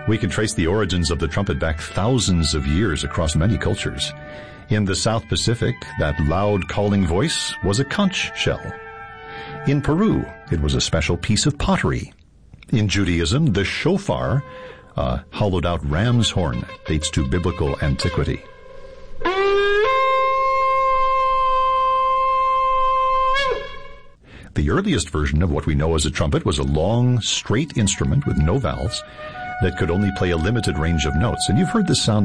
We can trace the origins of the trumpet back thousands of years across many cultures. In the South Pacific, that loud calling voice was a conch shell. In Peru, it was a special piece of pottery. In Judaism, the shofar, a hollowed-out ram's horn, dates to biblical antiquity. The earliest version of what we know as a trumpet was a long, straight instrument with no valves that could only play a limited range of notes. And you've heard this sound